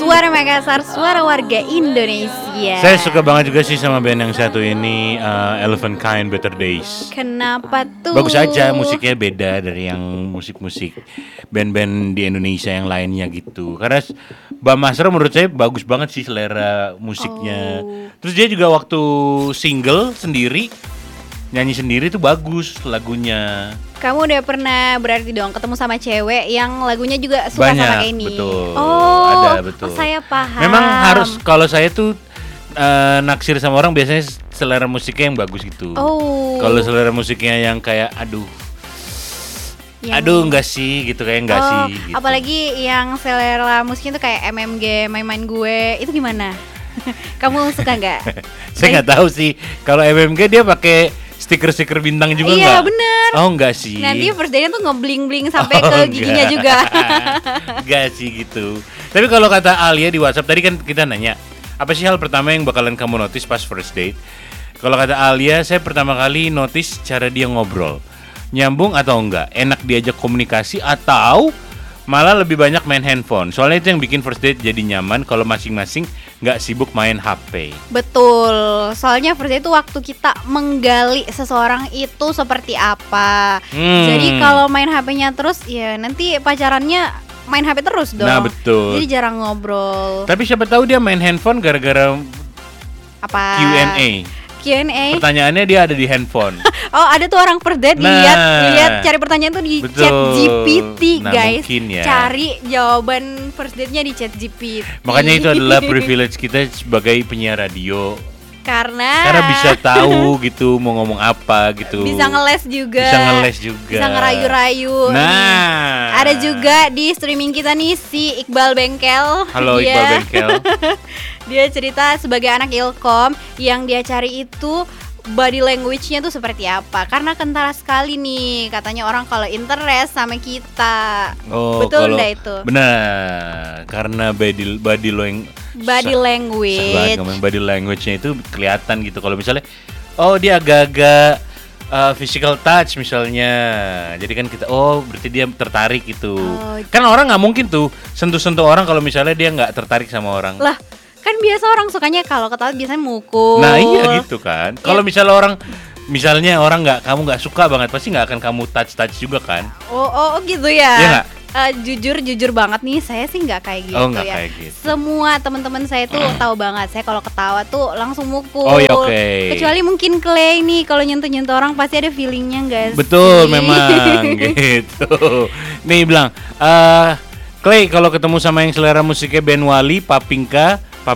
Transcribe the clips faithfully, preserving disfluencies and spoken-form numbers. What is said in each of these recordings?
Suara Makassar, suara warga Indonesia. Saya suka banget juga sih sama band yang satu ini, uh, Elephant Kind Better Days. Kenapa tuh? Bagus aja, musiknya beda dari yang musik-musik band-band di Indonesia yang lainnya gitu. Karena Bam Masro menurut saya bagus banget sih selera musiknya. Oh. Terus dia juga waktu single sendiri, nyanyi sendiri tuh bagus lagunya. Kamu udah pernah berarti dong ketemu sama cewek yang lagunya juga suka Banyak, sama kayak ini? betul. Oh, Ada, betul. oh, saya paham. Memang harus, kalau saya tuh uh, naksir sama orang biasanya selera musiknya yang bagus gitu. Oh. Kalau selera musiknya yang kayak aduh, Yang- aduh enggak sih gitu, kayak enggak oh, sih. Gitu. Apalagi yang selera musiknya tuh kayak M M G, main-main gue, itu gimana? Kamu suka nggak? Saya nggak tahu sih. Kalau M M G dia pakai stiker-stiker bintang juga nggak? Iya bener. Oh enggak sih. Nanti first day-nya tuh ngebling-bling sampai Oh, ke giginya enggak. juga. Enggak sih gitu. Tapi kalau kata Alia di WhatsApp tadi kan kita nanya, apa sih hal pertama yang bakalan kamu notice pas first date? Kalau kata Alia, saya pertama kali notice cara dia ngobrol. Nyambung atau enggak? Enak diajak komunikasi atau malah lebih banyak main handphone. Soalnya itu yang bikin first date jadi nyaman kalau masing-masing nggak sibuk main H P. Betul. Soalnya first date itu waktu kita menggali seseorang itu seperti apa. Hmm. Jadi kalau main H P-nya terus ya nanti pacarannya main H P terus dong. Nah, betul. Jadi jarang ngobrol. Tapi siapa tahu dia main handphone gara-gara Apa? Q and A. Q and A. Pertanyaannya dia ada di handphone. Oh, ada tuh orang first date Nah. lihat lihat cari pertanyaan tuh di Betul. Chat G P T, Nah, guys. mungkin ya. Cari jawaban first date-nya di Chat G P T. Makanya itu adalah privilege kita sebagai penyiar radio. Karena Karena bisa tahu gitu mau ngomong apa gitu. bisa ngeles juga. Bisa ngeles juga. Bisa ngerayu-rayu. Nah. Ada juga di streaming kita nih si Iqbal Bengkel. Halo Dia- Iqbal Bengkel. Dia cerita sebagai anak Ilkom yang dia cari itu body language-nya tuh seperti apa. Karena kentara sekali nih katanya orang kalau interest sama kita. Oh, Betul kalau- nggak itu? Benar. Karena body body lang- Body Sa- language. Salah banget ngomong body language-nya itu kelihatan gitu. Kalau misalnya oh dia agak-agak uh, physical touch misalnya. Jadi kan kita oh berarti dia tertarik gitu. Oh. Kan orang nggak mungkin tuh sentuh-sentuh orang kalau misalnya dia nggak tertarik sama orang. Lah, kan biasa orang sukanya kalau ketawa biasanya mukul. Nah iya gitu kan. Kalau Iya. misalnya orang misalnya orang nggak kamu nggak suka banget pasti nggak akan kamu touch touch juga kan. Oh, oh, oh gitu ya. Iya nggak? Eh, jujur jujur banget nih, saya sih nggak kayak gitu Oh, nggak ya. kayak gitu. Semua teman-teman saya tuh tahu banget. Saya kalau ketawa tuh langsung mukul. Oh, iya, oke. Kecuali mungkin Clay nih, kalau nyentuh-nyentuh orang pasti ada feelingnya nggak sih? Betul memang gitu. Nih bilang, eh Clay kalau ketemu sama yang selera musiknya band Wali, Papinka, Pap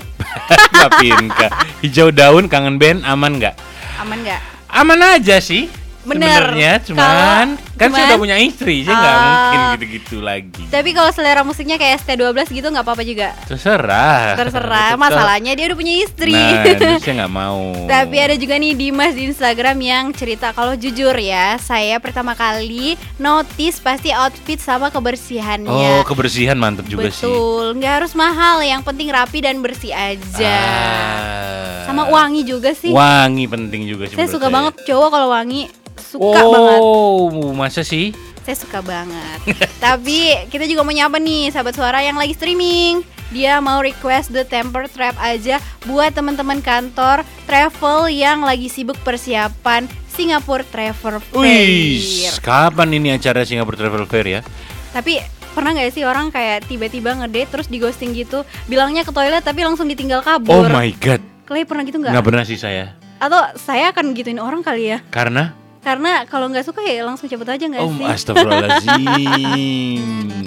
Papinka, Hijau Daun, Kangen Band, aman nggak? Aman nggak? Aman aja sih. Bener. Sebenarnya cuman Kalau- kan saya cuman- udah punya istri, saya nggak Ah. mungkin gitu-gitu lagi. Tapi kalau selera musiknya kayak S T dua belas gitu nggak apa-apa juga. Terserah. Terserah. Tetap- Masalahnya dia udah punya istri. Nah, itu saya nggak mau. Tapi ada juga nih Dimas di Instagram yang cerita kalau jujur ya, saya pertama kali notice pasti outfit sama kebersihannya. Oh, kebersihan mantep juga sih. Betul, nggak harus mahal, yang penting rapi dan bersih aja. Ah. Sama wangi juga sih. Wangi penting juga sih. Saya menurut suka banget cowok kalau wangi, suka oh, banget. masa sih? Saya suka banget. Tapi kita juga mau nyapa nih sahabat suara yang lagi streaming. Dia mau request The Temper Trap aja buat teman-teman kantor travel yang lagi sibuk persiapan Singapore Travel Wih, Fair. kapan ini acara Singapore Travel Fair ya? Tapi pernah nggak sih orang kayak tiba-tiba ngedate terus di ghosting gitu, bilangnya ke toilet tapi langsung ditinggal Oh kabur. my god, Clay pernah gitu nggak? nggak pernah sih saya. Atau saya akan gituin orang kali ya? Karena Karena kalau nggak suka ya langsung cabut aja nggak oh sih? astagfirullahaladzim.